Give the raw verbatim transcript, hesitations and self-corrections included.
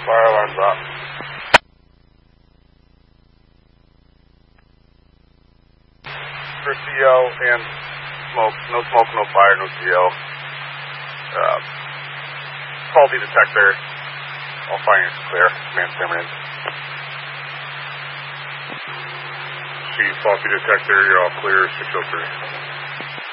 Fire alarm's up. For C O and smoke, no smoke, no fire, no C O. Uh, faulty detector. All findings clear. Man Cameron. Chief, faulty detector, you're all clear, six oh three.